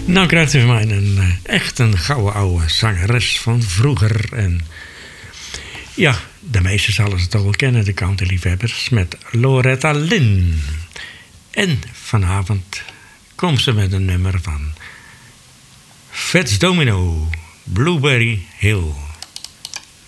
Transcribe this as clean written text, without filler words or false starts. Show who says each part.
Speaker 1: Nou krijgt u van mij echt een gouden oude zangeres van vroeger. En ja, de meesten zullen ze toch wel kennen, de countryliefhebbers, met Loretta Lynn. En vanavond komt ze met een nummer van Fats Domino, Blueberry Hill.